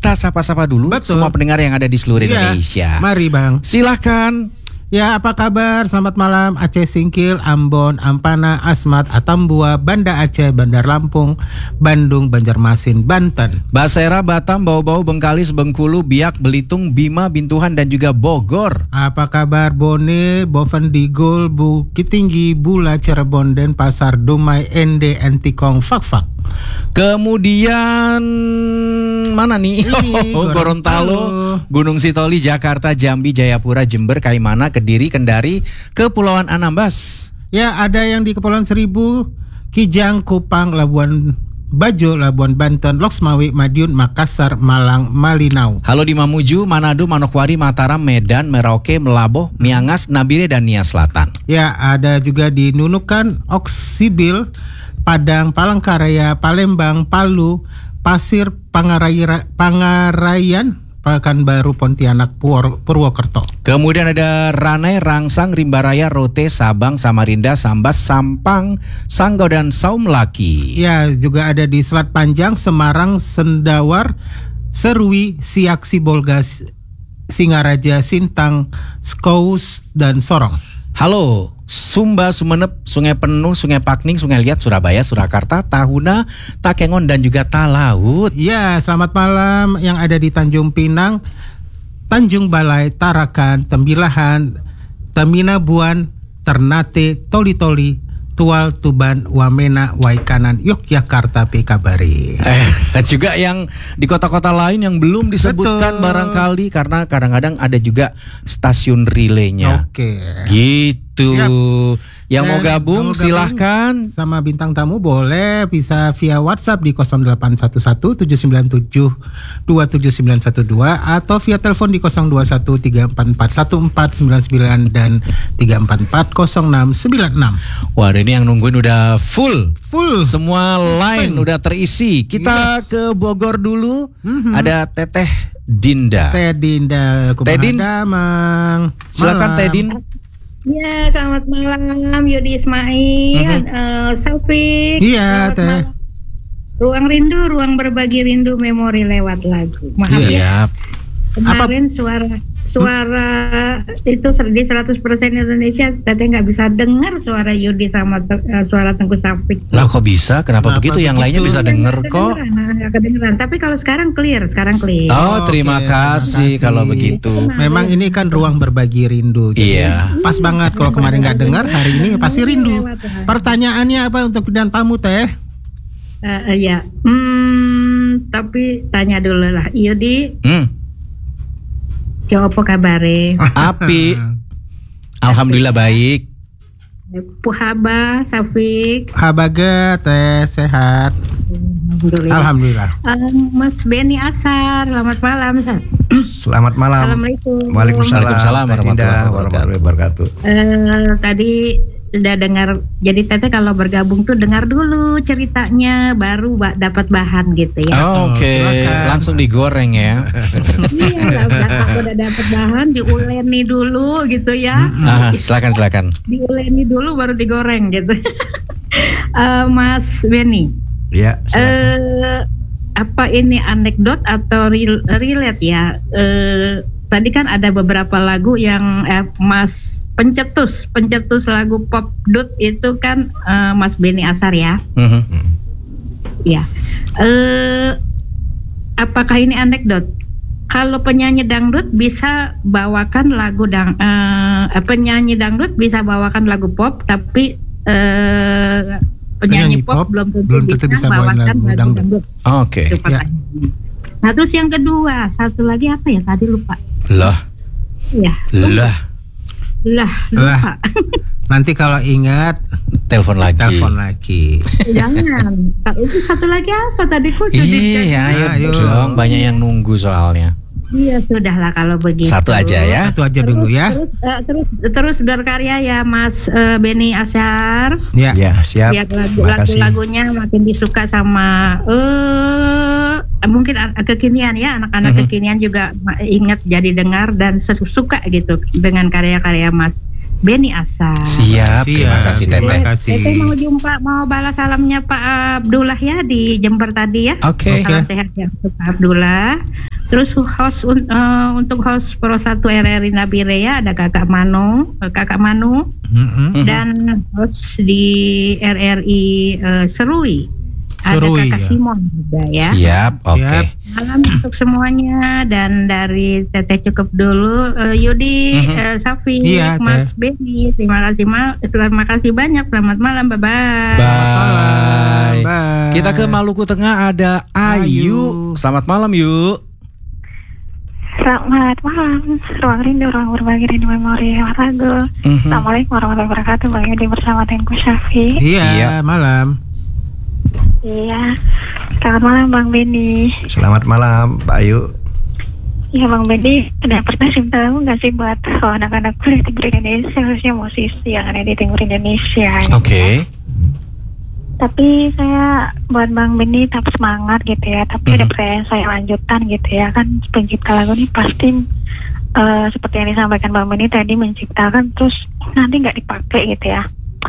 kita sapa-sapa dulu. Betul. Semua pendengar yang ada di seluruh Indonesia. Mari Bang. Silahkan. Ya, apa kabar? Selamat malam Aceh Singkil, Ambon, Ampana, Asmat, Atambua, Banda Aceh, Bandar Lampung, Bandung, Banjarmasin, Banten, Basera, Batam, Bau-Bau, Bengkalis, Bengkulu, Biak, Belitung, Bima, Bintuhan dan juga Bogor. Apa kabar Bone, Boven, Digul, Bukit Tinggi, Bula, Cirebon, Denpasar, Dumai, Ende, Antikong, Fakfak. Kemudian mana nih? Gorontalo, Gunung Sitoli, Jakarta, Jambi, Jayapura, Jember, Kaimana, Kediri, Kendari, Kepulauan Anambas. Ya, ada yang di Kepulauan Seribu, Kijang, Kupang, Labuan Bajo, Labuan Banten, Loksmawe, Madiun, Makassar, Malang, Malinau. Halo di Mamuju, Manado, Manokwari, Mataram, Medan, Merauke, Melaboh, Miangas, Nabire dan Nia Selatan. Ya, ada juga di Nunukan, Oksibil, Padang, Palangkaraya, Palembang, Palu, Pasir, Pangarayan, Pekanbaru, Pontianak, Purwokerto. Kemudian ada Ranai, Rangsang, Rimbaraya, Rote, Sabang, Samarinda, Sambas, Sampang, Sanggau dan Saumlaki. Ya, juga ada di Selat Panjang, Semarang, Sendawar, Serui, Siak, Sibolga, Singaraja, Sintang, Skous dan Sorong. Halo, Sumba, Sumenep, Sungai Penuh, Sungai Pakning, Sungai Liat, Surabaya, Surakarta, Tahuna, Takengon dan juga Talaut. Ya, selamat malam yang ada di Tanjung Pinang, Tanjung Balai, Tarakan, Tembilahan, Teminabuan, Ternate, Toli-Toli, Tual, Tuban, Wamena, Waikanan, Yogyakarta, Pikabari. Juga yang di kota-kota lain yang belum disebutkan. Betul. Barangkali karena kadang-kadang ada juga stasiun relaynya. Oke. Gitu. Siap. Yang mau gabung silahkan. Sama bintang tamu boleh bisa via WhatsApp di 0811 797 27912 atau via telepon di 021 344 1499 dan 344 0696. Wah, ini yang nungguin udah full. Semua line udah terisi. Kita ke Bogor dulu. Ada Teteh Dinda. Teh Dinda, Tedin. Silakan Teh Din. Ya, selamat malam Yudi Ismail, Saufik. Iya, Teh. Ruang rindu, ruang berbagi rindu, memori lewat lagu. Maaf ya. Kemarin suara itu di 100% Indonesia, Teteh nggak bisa dengar suara Yudi sama suara Tengku Saufik. Lah kok bisa? Kenapa begitu? Yang lainnya bisa denger kok. Nggak kedengeran. Tapi kalau sekarang clear. Oh, terima kasih kalau begitu. Memang ini kan ruang berbagi rindu. Jadi pas banget kalau kemarin nggak dengar, hari ini pasti rindu. Pertanyaannya apa untuk bidang tamu Teh? Ya, tapi tanya dulu lah, Yudi. Ya apa kabare? Api. Alhamdulillah baik. Puhaba, Saufik. Habaga Teh sehat. Alhamdulillah. Mas Beni Asar, selamat malam. Selamat malam. Assalamualaikum. Waalaikumsalam warahmatullahi wabarakatuh. Tadi udah dengar, jadi Teteh kalau bergabung tuh dengar dulu ceritanya, baru dapat bahan gitu ya. Oke. Langsung digoreng ya. Iya, udah dapat bahan, diuleni dulu gitu ya. Silakan. Diuleni dulu baru digoreng gitu. Mas Beni. Iya. Apa ini anekdot atau relate ya? Tadi kan ada beberapa lagu yang Mas pencetus lagu pop dut itu kan Mas Beni Asar ya. Ya. Apakah ini anekdot? Kalau penyanyi dangdut bisa bawakan lagu penyanyi dangdut bisa bawakan lagu pop, tapi penyanyi pop belum tentu bisa bawakan lagu dangdut. Oke. Ya. Nah, terus yang kedua, satu lagi apa ya? Tadi lupa. Lah. Lupa. Nanti kalau ingat telepon lagi. Jangan. Itu satu lagi apa tadi kok? Iya, ayo dong. Banyak yang nunggu soalnya. Iya, sudahlah kalau begitu. Satu aja dulu ya. Terus berkarya ya Mas Beni Asar. Ya, siap. Biar lagu-lagunya makin disuka sama mungkin kekinian ya, anak-anak kekinian juga ingat jadi dengar dan suka gitu dengan karya-karya Mas Beni Asar. Siap, terima kasih Teteh. Teteh mau balas salamnya Pak Abdullah ya di Jember tadi ya. Oke. Salam sehat ya untuk Pak Abdullah. Terus untuk host Pro 1 RRI Nabirea ada Kakak Manu, dan host di RRI Serui ada Kakak Simon juga ya. Siap, oke. Malam untuk semuanya, dan dari Teteh cukup dulu. Yudi, Safi, Mas Benny, terima kasih banyak. Selamat malam, bye. Kita ke Maluku Tengah, ada Ayu. Selamat malam, Yu. Selamat malam, ruang rindu, ruang berbagi rindu memori lagu. Assalamualaikum warahmatullahi wabarakatuh. Bang Yudi bersama Tengku Syafi. Iya, malam. Iya, selamat malam Bang Benny. Selamat malam, Pak Ayu. Iya Bang Benny, ada pertanyaan tahu nggak sih buat anak-anak kuliah di Timur Indonesia, khususnya musisi yang ada di Timur Indonesia? Oke. Tapi saya buat Bang Benny tetap semangat gitu ya. Tapi ada pertanyaan saya lanjutan gitu ya. Kan pencipta lagu ini pasti seperti yang disampaikan Bang Benny tadi, menciptakan terus nanti nggak dipakai gitu ya.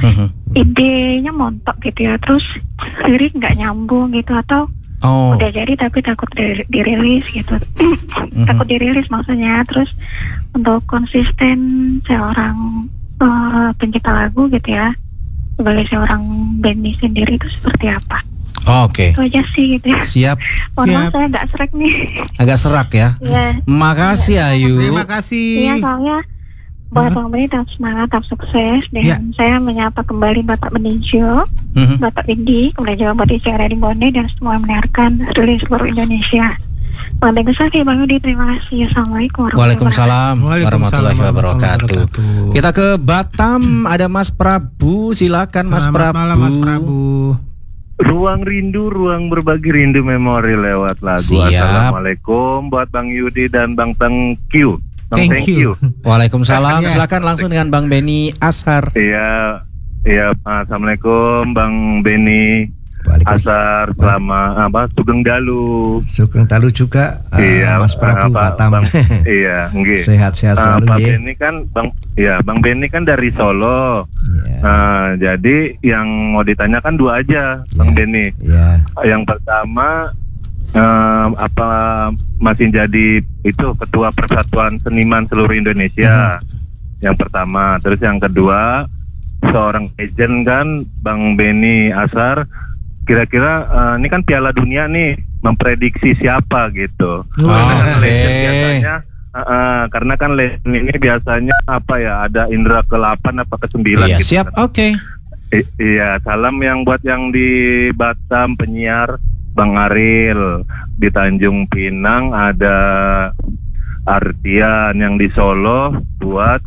Idenya montok gitu ya. Terus lirik nggak nyambung gitu, atau udah jadi tapi takut dirilis gitu. Takut dirilis maksudnya. Terus untuk konsisten seorang pencipta lagu gitu ya, sebagai seorang Benny sendiri itu seperti apa? Oke. Itu aja sih gitu ya. Siap. Mohon saya agak serak nih. Agak serak ya. Iya. Makasih Ayu. Terima kasih. Iya, soalnya buat Bang Benny tetap semangat, tetap sukses. Dan saya menyapa kembali Bapak Benijo, Bapak Bindi, kemudian juga buat ICR di Bone dan semua yang mendengarkan rilis seluruh Indonesia. Bang Benny, Bang Yudi, terima kasih. Assalamualaikum warahmatullahi wabarakatuh. Kita ke Batam, ada Mas Prabu. Silakan Mas Prabu. Malam Mas Prabu. Ruang rindu, ruang berbagi rindu memori lewat lagu. Siap. Assalamualaikum buat Bang Yudi dan Bang Tengku. Thank you. Waalaikumsalam. Silakan langsung dengan Bang Benny Ashar. Iya. Assalamualaikum Bang Benny Ashar, selamat Sugeng Dalu juga. Iya, Mas Prabu Batam. Iya, nggih. Sehat-sehat selalu. Bang Benny kan Bang Benny kan dari Solo. Jadi yang mau ditanyakan dua aja, Bang Benny. Yang pertama, apa masih jadi itu Ketua Persatuan Seniman Seluruh Indonesia? Yang pertama. Terus yang kedua, seorang legend kan Bang Benny Ashar. Kira-kira ini kan Piala Dunia nih, memprediksi siapa gitu. Biasanya karena kan legend ini biasanya apa ya, ada indra ke-8 apa ke-9 gitu. Siap, kan. Oke. Iya, salam yang buat yang di Batam penyiar Bang Aril, di Tanjung Pinang ada Artian, yang di Solo buat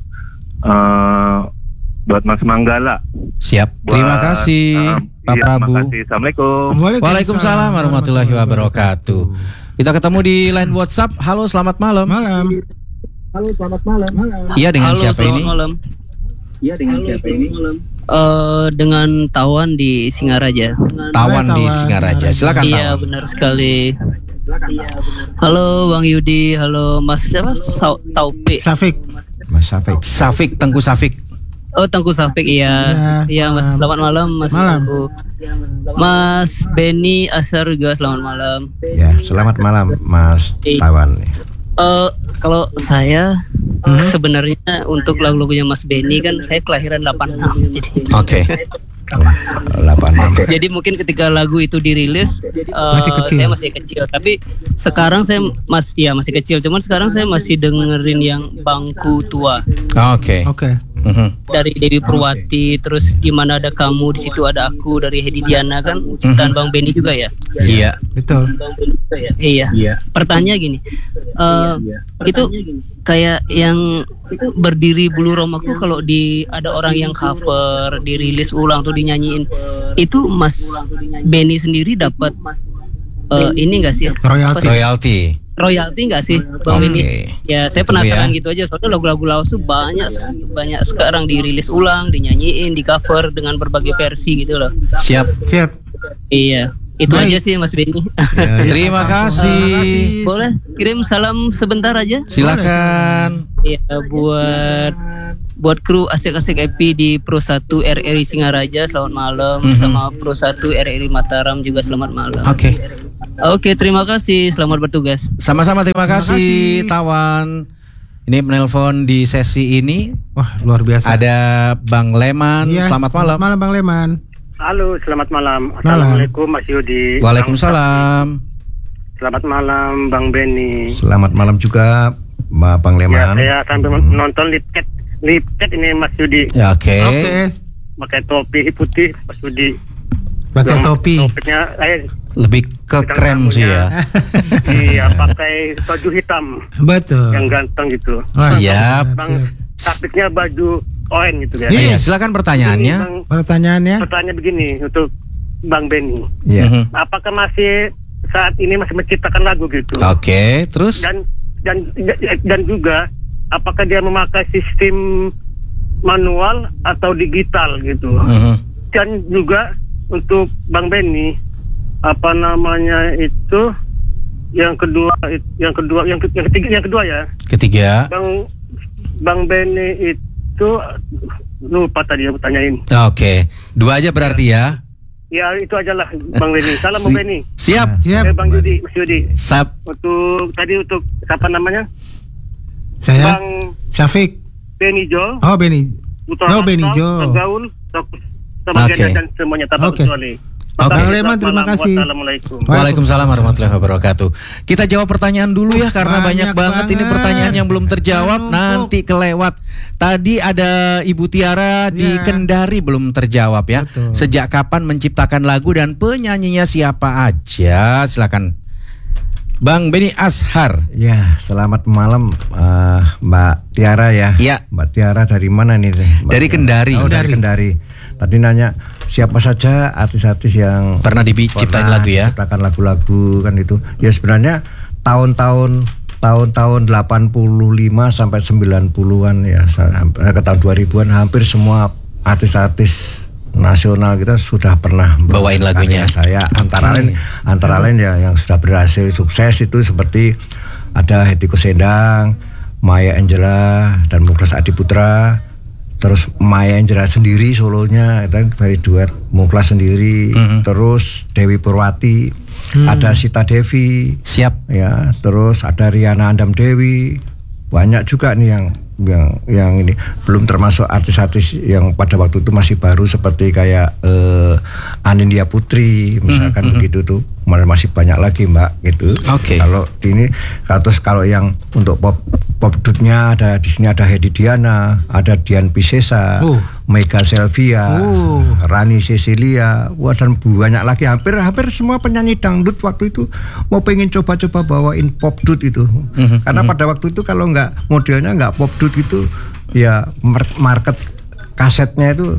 Mas Manggala. Siap. Terima kasih Pak Prabu. Terima kasih. Assalamualaikum. Waalaikumsalam warahmatullahi wabarakatuh. Kita ketemu di line WhatsApp. Halo, selamat malam. Halo, selamat malam. Iya, dengan siapa ini? Dengan Tawan di Singaraja. Tawan di Singaraja. Silakan Tawan. Iya, benar sekali. Halo Bang Yudi, halo Mas Taufik. Mas Safik. Tengku Safik. Oh, Tengku Safik, iya. Iya, Mas. Selamat malam, Mas. Malam. Mas Benny Ashar juga selamat malam. Ya, selamat malam Mas Tawan. Kalau saya sebenarnya untuk lagu-lagunya Mas Benny kan saya kelahiran 86. Jadi. Oke. 86. Jadi mungkin ketika lagu itu dirilis saya masih kecil, tapi sekarang saya masih kecil, cuman sekarang saya masih dengerin yang Bangku Tua. Oke. Dari Dewi Purwati, terus Di Mana Ada Kamu, Di Situ Ada Aku dari Hedi Diana, kan ciptaan Bang Benny juga ya? Iya, betul. Iya. Pertanyaan gini, itu kayak yang Berdiri Bulu Romaku, kalau ada orang yang cover, dirilis ulang tuh dinyanyiin, itu Mas Benny sendiri dapat ini nggak sih? Royalti nggak sih Bang Benny? Ya, saya penasaran gitu aja, soalnya lagu-lagu lawas tuh banyak sekarang dirilis ulang, dinyanyiin, di cover dengan berbagai versi gitu loh. Siap. Iya, itu aja sih Mas Benny. Terima kasih. Boleh kirim salam sebentar aja? Silakan. Iya, buat kru asik-asik EP di Pro 1 RRI Singaraja selamat malam, sama Pro 1 RRI Mataram juga selamat malam. Oke. Oke, terima kasih. Selamat bertugas. Sama-sama, terima kasih Tawan. Ini penelpon di sesi ini. Wah, luar biasa. Ada Bang Leman. Iya, Selamat malam. Selamat malam Bang Leman. Halo, selamat malam. Assalamualaikum Mas Yudi. Waalaikumsalam. Selamat malam Bang Benny. Selamat malam juga Bang Leman. Ya, saya sambil nonton lipket ini Mas Yudi. Ya, oke. Pakai topi putih Mas Yudi. Pakai topi. Topinya lebih ke krem sih ya. Iya, pakai baju hitam. Betul. Yang ganteng gitu. Siap. Bang, taktiknya baju oranye gitu ya. Iya, silakan pertanyaannya. Pertanyaannya begini untuk Bang Benny. Iya. Apakah masih saat ini masih menciptakan lagu gitu? Oke, terus? Dan juga apakah dia memakai sistem manual atau digital gitu? Dan juga untuk Bang Benny, apa namanya itu yang kedua ya. Ketiga. Bang Benny itu lupa tadi yang tanyain. Oke, 2 aja berarti ya. Ya itu aja lah Bang Benny. Salam Bang Benny. Siap. Bang Yudi, Mas Yudi. Untuk siapa namanya? Saya Bang Syafiq. Benny Jo. Oh, Benny. Benny Jo. Gaul, sama dan semuanya tanpa kecuali. Bang Leman, terima kasih. Waalaikumsalam warahmatullahi wabarakatuh. Kita jawab pertanyaan dulu ya, karena banyak banget ini pertanyaan yang belum terjawab, nanti kelewat. Tadi ada Ibu Tiara di Kendari belum terjawab ya. Betul. Sejak kapan menciptakan lagu dan penyanyinya siapa aja? Silakan Bang Benny Ashar. Ya, selamat malam Mbak Tiara ya. Iya. Mbak Tiara dari mana nih? Dari Kendari. Oh, dari Kendari. Tadi nanya siapa saja artis-artis yang pernah diciptain lagu ya? Ciptakan lagu-lagu kan itu. Ya sebenarnya tahun 85 sampai 90-an ya, ke tahun 2000-an hampir semua artis-artis nasional kita sudah pernah bawain lagunya. Saya antara lain ya yang sudah berhasil sukses itu seperti ada Hetty Koes Endang, Maya Angelou dan Muklas Adiputra. Terus Maya Angelou sendiri solonya itu dari duet Muklas sendiri, terus Dewi Purwati, ada Sita Devi, siap ya, terus ada Riana Andam Dewi, banyak juga nih yang ini, belum termasuk artis-artis yang pada waktu itu masih baru seperti kayak Anindya Putri misalkan begitu tuh, masih banyak lagi Mbak gitu. Oke. Kalau ini kalau yang untuk pop dutnya ada di sini ada Hedi Diana, ada Dian Piscesa, Mega Selvia, Rani Cecilia, dan banyak lagi, hampir semua penyanyi dangdut waktu itu mau pengen coba-coba bawain pop dut itu. Karena pada waktu itu kalau nggak modelnya nggak pop dut itu ya market kasetnya itu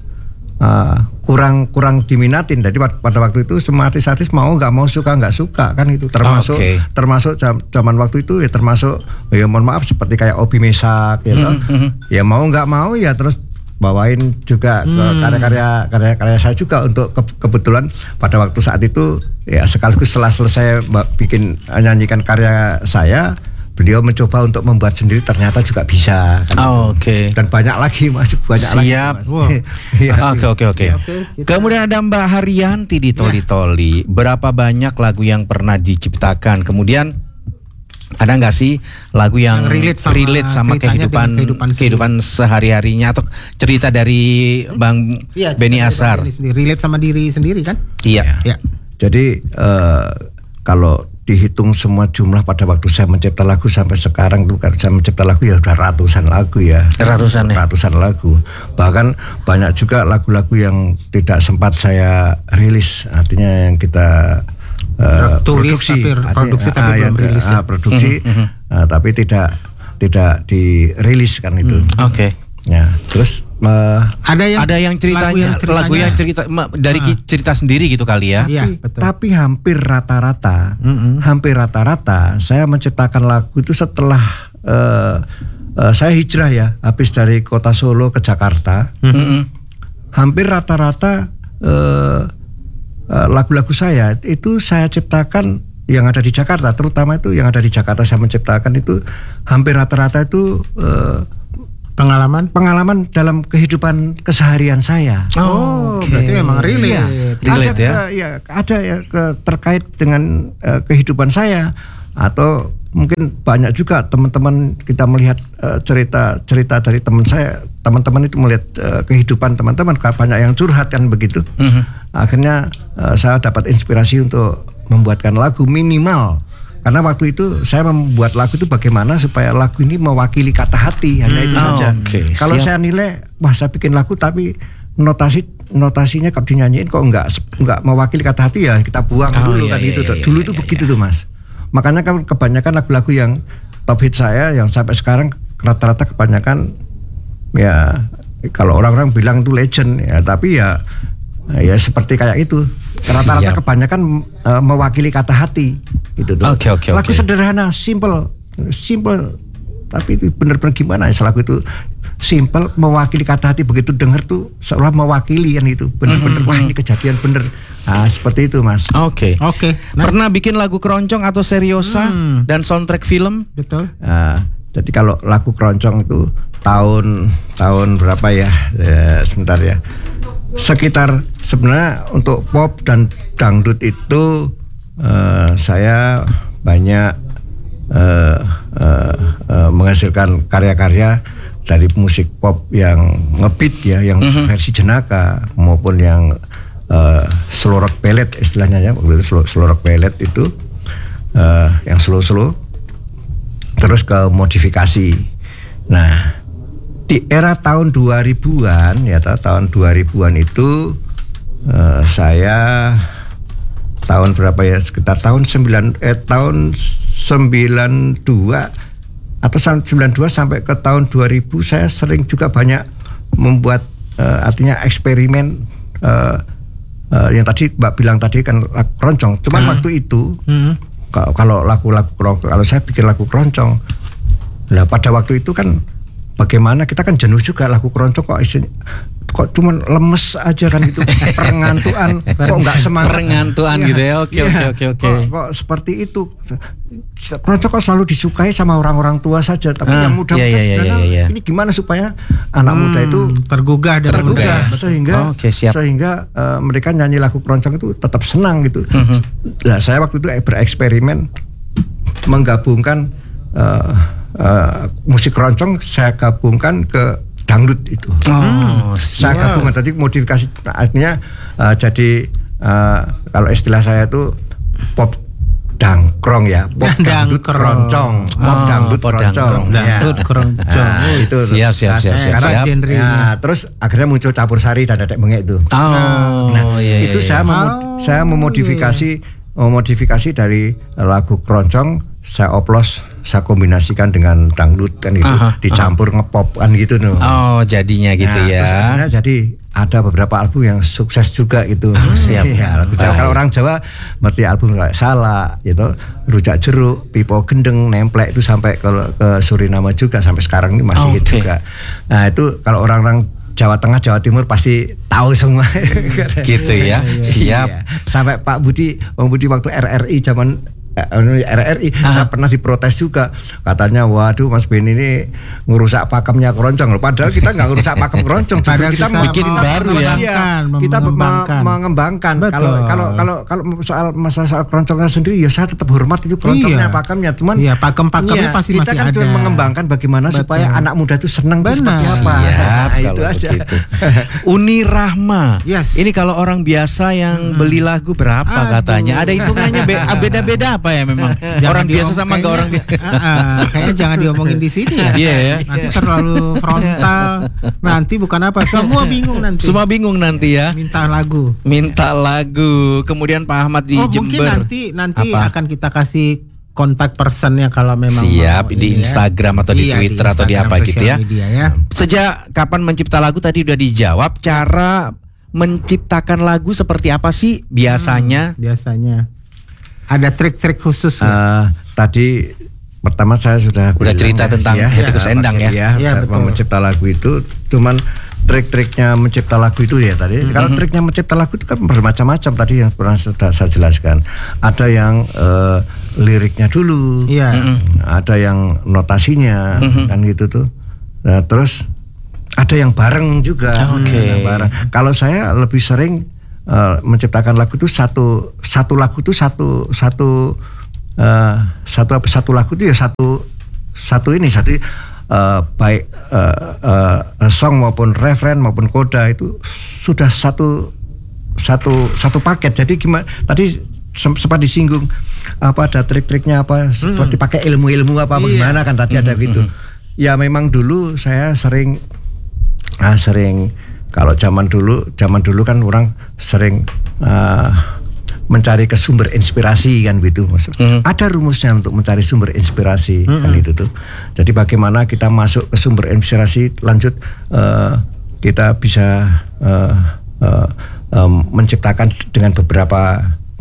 kurang diminatin. Jadi pada waktu itu semua artis-artis mau nggak mau, suka nggak suka kan itu, termasuk zaman waktu itu ya, termasuk ya mohon maaf seperti kayak Obi Mesak gitu. Ya mau nggak mau ya terus bawain juga karya-karya saya juga. Untuk kebetulan pada waktu saat itu ya sekaligus setelah selesai nyanyikan karya saya, beliau mencoba untuk membuat sendiri, ternyata juga bisa kan. Dan banyak lagi, masih banyak siap. lagi. Oke. Kemudian ada Mbak Haryanti di Toli-Toli. Berapa banyak lagu yang pernah diciptakan? Kemudian ada nggak sih lagu yang relate sama kehidupan sehari-harinya, atau cerita dari Bang Benny Ashar? Relate sama diri sendiri kan? Iya. Jadi kalau dihitung semua jumlah pada waktu saya mencipta lagu sampai sekarang tuh, kan saya mencipta lagu ya udah ratusan lagu ya. Ratusan lagu. Bahkan banyak juga lagu-lagu yang tidak sempat saya rilis, artinya yang kita produksi tapi belum rilis ya. Tapi tidak dirilis kan itu. Ya, terus ada yang ceritanya, lagu yang cerita dari cerita sendiri gitu kali ya. Iya, betul. Tapi hampir rata-rata saya menciptakan lagu itu setelah saya hijrah ya, habis dari kota Solo ke Jakarta. Hampir rata-rata lagu-lagu saya itu saya ciptakan yang ada di Jakarta, terutama itu yang ada di Jakarta saya menciptakan itu hampir rata-rata itu Pengalaman dalam kehidupan keseharian saya. Berarti memang relate. Ada ya terkait dengan kehidupan saya, atau mungkin banyak juga teman-teman kita melihat cerita dari teman-teman itu melihat kehidupan teman-teman, banyak yang curhat kan begitu. Akhirnya saya dapat inspirasi untuk membuatkan lagu minimal. Karena waktu itu saya membuat lagu itu bagaimana supaya lagu ini mewakili kata hati, hanya itu saja. Kalau saya nilai, saya bikin lagu tapi notasinya kalau dinyanyiin kok enggak mewakili kata hati, ya kita buang dulu kan itu. Dulu itu begitu tuh Mas. Makanya kan kebanyakan lagu-lagu yang top hit saya yang sampai sekarang rata-rata kebanyakan ya kalau orang-orang bilang itu legend ya, tapi ya seperti kayak itu. Rata-rata kebanyakan mewakili kata hati gitu tuh. Lagu sederhana, simple, tapi itu benar-benar gimana ya, lagu itu simple, mewakili kata hati, begitu denger tuh seolah mewakili kan itu. Benar-benar wah ini kejadian bener. Nah, seperti itu Mas. Oke. Pernah bikin lagu keroncong atau seriosa dan soundtrack film? Betul. Jadi kalau lagu keroncong itu tahun berapa ya? Sebentar ya. Sekitar sebenarnya untuk pop dan dangdut itu saya banyak menghasilkan karya-karya dari musik pop yang ngebeat ya, yang versi jenaka maupun yang slow rock ballad istilahnya ya, waktu itu slow rock ballad itu yang slow terus ke modifikasi. Nah, di era tahun 2000-an ya, tahun 2000-an itu saya tahun berapa ya, sekitar tahun 92 atau 92 sampai ke tahun 2000 saya sering juga banyak membuat artinya eksperimen yang tadi Mbak bilang tadi kan lagu keroncong. Cuman waktu itu kalau kalau saya bikin lagu keroncong, lah pada waktu itu kan bagaimana kita kan jenuh juga lagu keroncong kok cuman lemes aja kan itu, perengantuan, kok nggak semangat, perengantuan gitu ya. Oke. Kok seperti itu, keroncong kok selalu disukai sama orang-orang tua saja, tapi yang muda sebenarnya ini gimana supaya anak muda itu tergugah sehingga mereka nyanyi lagu keroncong itu tetap senang gitu. Nah, saya waktu itu bereksperimen menggabungkan musik keroncong, saya gabungkan ke dangdut itu. Saya gabungkan tadi modifikasi, artinya jadi kalau istilah saya itu pop dangkrong ya, pop dangdut keroncong, pop dangdut keroncong. Itu siap. Nah, terus akhirnya muncul campur sari dan dedek bengek itu. Itu saya memodifikasi dari lagu keroncong, saya oplos, saya kombinasikan dengan dangdut kan gitu, dicampur ngepop kan gitu loh. Jadinya gitu ya. Terus jadi ada beberapa album yang sukses juga gitu. Siap. Ya, lagu Jawa. Kalau orang Jawa berarti album kayak Salak gitu, Rujak Jeruk, Pipo Gendeng, Nemplek itu sampai ke Suriname juga, sampai sekarang ini masih hit juga. Nah, itu kalau orang-orang Jawa Tengah, Jawa Timur pasti tahu semua. Gitu ya. Siap. Sampai Pak Budi, Om Budi waktu RRI zaman RRI saya pernah diprotes juga, katanya waduh Mas Ben ini ngerusak pakemnya keroncong loh, padahal kita nggak ngerusak pakem keroncong, padahal kita bikin baru ya, kita mengembangkan. Kalau soal masalah keroncongnya sendiri ya saya tetap hormat itu keroncongnya, pakemnya, cuman pakem-pakemnya pasti kita masih kan ada. Mengembangkan bagaimana supaya anak muda itu senang seperti apa. Itu aja. Uni Rahma. Ini kalau orang biasa yang beli lagu berapa katanya? Ada hitungannya beda-beda apa ya memang? Orang biasa sama enggak orang biasa. Kayaknya jangan diomongin di sini ya. Iya. Nanti terlalu frontal. Nanti bukan apa, semua bingung nanti ya. Minta lagu. Kemudian Pak Ahmad di Jember. Mungkin nanti akan kita kasih kontak personnya kalau memang siap di Instagram atau di Twitter atau di apa gitu ya. Media, ya. Sejak kapan mencipta lagu tadi udah dijawab. Cara menciptakan lagu seperti apa sih biasanya? Biasanya ada trik-trik khusus. Tadi pertama saya sudah cerita tentang Hettikus Endang ya. Mencipta lagu itu, cuman trik-triknya mencipta lagu itu ya tadi. Kalau triknya mencipta lagu itu kan bermacam-macam tadi yang pernah sudah saya jelaskan. Ada yang liriknya dulu, ada yang notasinya kan gitu tuh. terus ada yang bareng juga. Bareng. Kalau saya lebih sering menciptakan lagu itu satu lagu itu satu lagu itu ya satu baik song maupun referen maupun koda itu sudah satu paket. Jadi gimana tadi sempat disinggung apa ada trik-triknya apa seperti pakai ilmu-ilmu apa gimana kan tadi ada gitu. Ya memang dulu saya sering kalau zaman dulu kan orang sering mencari ke sumber inspirasi kan gitu. Ada rumusnya untuk mencari sumber inspirasi kan itu tuh. Jadi bagaimana kita masuk ke sumber inspirasi lanjut kita bisa menciptakan dengan beberapa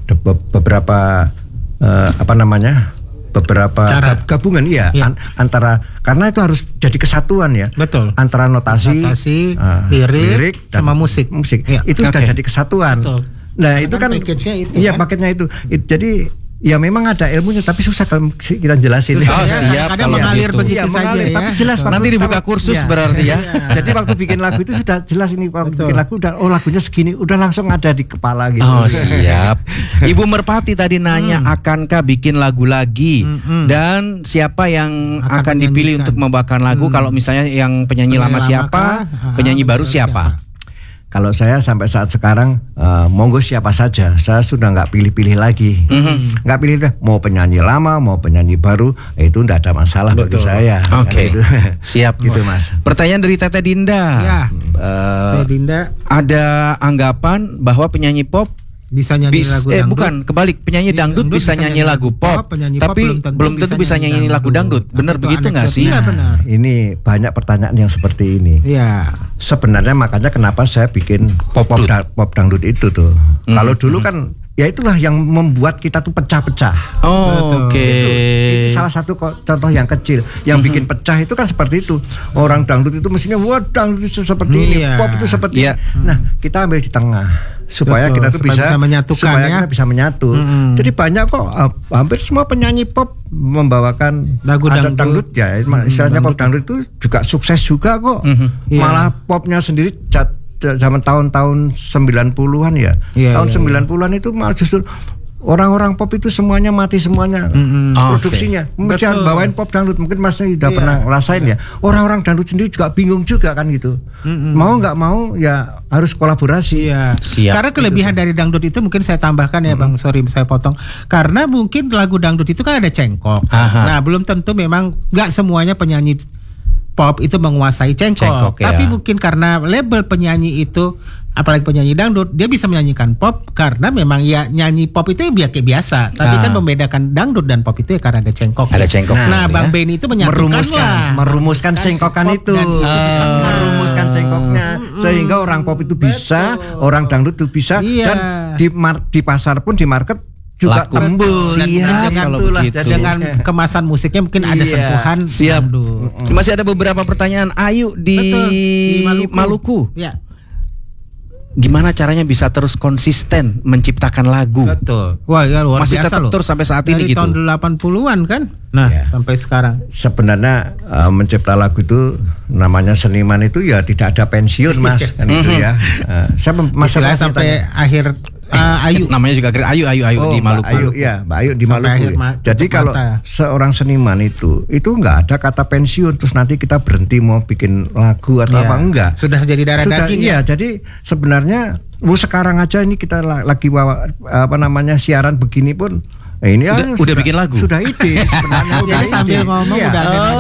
gabungan antara karena itu harus jadi kesatuan ya. Betul. Antara notasi lirik sama musik. Ya. Itu sudah jadi kesatuan. Betul. Nah, itu kan paketnya itu. Jadi ya memang ada ilmunya tapi susah kalau kita jelasin. Siap kalau mengalir begitu saja ya. Tapi jelas nanti dibuka kursus berarti ya. Jadi waktu bikin lagu itu sudah jelas ini waktu bikin lagu udah lagunya segini udah langsung ada di kepala gitu. Siap. Ibu Merpati tadi nanya akankah bikin lagu lagi dan siapa yang akan dipilih untuk membawakan lagu kalau misalnya yang penyanyi lama siapa, penyanyi baru siapa? Kalau saya sampai saat sekarang monggo siapa saja, saya sudah nggak pilih-pilih lagi, nggak pilih mau penyanyi lama mau penyanyi baru itu nggak ada masalah bagi saya. Gitu. Siap gitu Mas. Pertanyaan dari Tete Dinda. Tete Dinda. Ada anggapan bahwa penyanyi pop bisa nyanyi lagu dangdut. Bukan, kebalik. Penyanyi dangdut bisa nyanyi lagu pop, tapi belum tentu bisa nyanyi lagu dangdut. Benar begitu nggak sih? Iya benar. Ini banyak pertanyaan yang seperti ini. Iya. Sebenarnya makanya kenapa saya bikin pop dangdut itu tuh. Kalau dulu kan ya itulah yang membuat kita tuh pecah-pecah. Ini salah satu contoh yang kecil. Yang bikin pecah itu kan seperti itu. Orang dangdut itu mestinya dangdut itu seperti ini, pop itu seperti ini. Nah, kita ambil di tengah supaya kita tuh bisa menyatukan kita bisa menyatu. Jadi banyak kok hampir semua penyanyi pop membawakan lagu dangdut ya. Istilahnya pop dangdut itu juga sukses juga kok. Malah popnya sendiri zaman tahun-tahun 90-an ya. Tahun 90-an itu malah justru orang-orang pop itu semuanya mati semuanya produksinya. Mesti bawain pop dangdut, mungkin Mas sudah pernah ngerasain ya. Orang-orang dangdut sendiri juga bingung juga kan gitu. Mau nggak mau ya harus kolaborasi. Karena kelebihan dari dangdut itu mungkin saya tambahkan ya Bang, sorry saya potong. Karena mungkin lagu dangdut itu kan ada cengkok. Nah, belum tentu memang nggak semuanya penyanyi pop itu menguasai cengkok. Tapi mungkin karena label penyanyi itu, apalagi penyanyi dangdut, dia bisa menyanyikan pop karena memang ya nyanyi pop itu yang biasa. Tapi kan membedakan dangdut dan pop itu ya karena ada cengkok. Ada cengkok. Nah, Bang Benny itu merumuskan cengkokan itu. Merumuskan cengkoknya sehingga orang pop itu bisa, orang dangdut itu bisa dan di pasar pun di market juga tembus dengan kemasan musiknya mungkin ada sentuhan. Siap. Masih ada beberapa pertanyaan. Ayu di Maluku. Ya. Gimana caranya bisa terus konsisten menciptakan lagu? Betul. Wah, ya luar masih biasa tetap terus sampai saat ini gitu. Dari tahun 80-an kan? Nah, sampai sekarang. Sebenarnya mencipta lagu itu namanya seniman itu ya tidak ada pensiun, Mas. Kan itu ya. Saya masalah sampai akhir Ayu namanya juga Ayu di Maluku. Mbak Ayu di Maluku. Jadi kalau seorang seniman itu nggak ada kata pensiun terus nanti kita berhenti mau bikin lagu atau apa enggak. Sudah jadi darah daging ya. Jadi sebenarnya sekarang aja ini kita lagi siaran begini pun ini udah bikin lagu. Sudah ide sebenarnya. Jadi sambil ngomong udah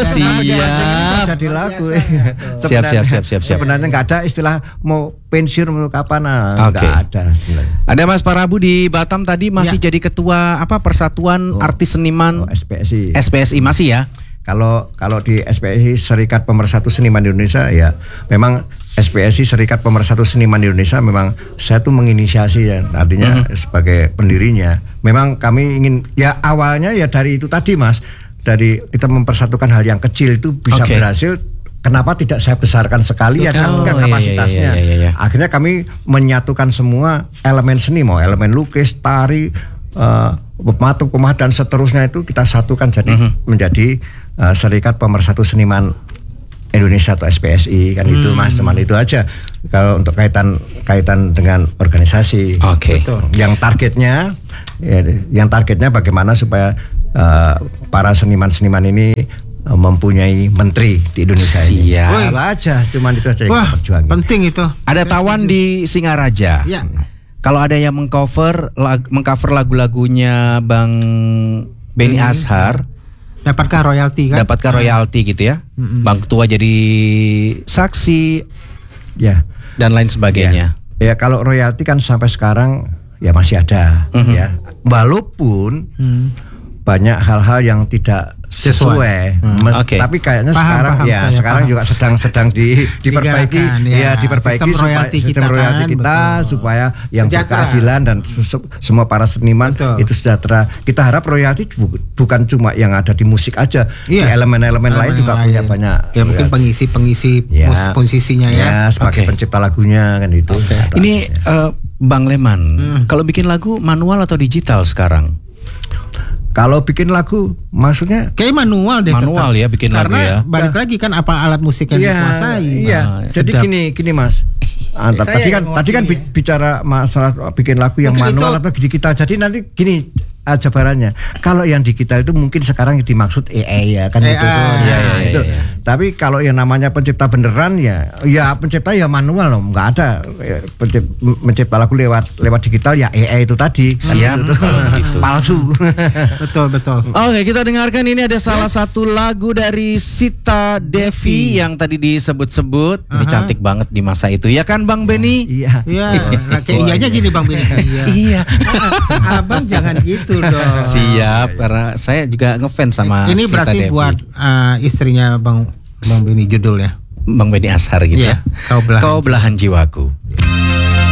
siap. Jadi lagu. Siap. Sebenarnya nggak ada istilah mau pensiun mau kapan, nggak ada. Ada Mas Parabu di Batam tadi masih jadi ketua Persatuan Artis Seniman SPSI masih ya? Kalau di SPSI Serikat Pemersatu Seniman Indonesia ya memang SPSI Serikat Pemersatu Seniman Indonesia memang saya tuh menginisiasi ya artinya sebagai pendirinya. Memang kami ingin ya awalnya ya dari itu tadi Mas, dari kita mempersatukan hal yang kecil itu bisa berhasil. Kenapa tidak saya besarkan sekali kan kapasitasnya. Akhirnya kami menyatukan semua elemen seni, mau elemen lukis, tari, pematung, pemah dan seterusnya itu kita satukan jadi menjadi Serikat Pemersatu Seniman Indonesia atau SPSI kan itu Mas, teman itu aja. Kalau untuk kaitan dengan organisasi. Oke. Yang targetnya bagaimana supaya para seniman-seniman ini mempunyai menteri di Indonesia ini. Itu aja, cuman itu aja yang kita perjuangin. Penting itu. Ada Tawan di Singaraja. Ya. Kalau ada yang mengcover lagu-lagunya Bang Benny Ashar, dapatkah royalti kan? Dapatkah royalti gitu ya? Bang Ketua jadi saksi, ya, dan lain sebagainya. Ya kalau royalti kan sampai sekarang ya masih ada, ya. Walaupun banyak hal-hal yang tidak sesuai. Tapi kayaknya sekarang juga sedang diperbaiki, diperbaiki sistem royalti kita supaya yang berkeadilan dan semua para seniman itu sejahtera. Kita harap royalti bukan cuma yang ada di musik aja, elemen-elemen lain juga punya banyak. Ya mungkin pengisi posisinya ya. Sebagai pencipta lagunya kan itu. Ini Bang Leman, kalau bikin lagu manual atau digital sekarang? Kalau bikin lagu, maksudnya kayak manual deh. Manual ya bikin lagu ya. Karena balik lagi kan apa alat musik yang dikuasai. Iya. Jadi gini Mas. Tadi kan bicara masalah bikin lagu yang mungkin manual atau digital. Jadi nanti gini jabarannya. Kalau yang digital itu mungkin sekarang dimaksud AI ya kan itu. Itu. Tapi kalau yang namanya pencipta beneran ya pencipta ya manual loh, nggak ada mencipta lagu lewat digital ya AI itu tadi. Siap. Gitu. Palsu. Betul. Oke, kita dengarkan ini ada salah satu lagu dari Sita Devi yang tadi disebut-sebut. Ini cantik banget di masa itu ya kan Bang Benny? Iya. Kayak iyanya gini Bang Benny. Iya. Abang jangan gitu dong. Siap, karena saya juga ngefans sama ini Sita berarti Devi. Buat istrinya Bang Benny judulnya Bang Benny Ashar gitu ya. Kau belahan jiwaku.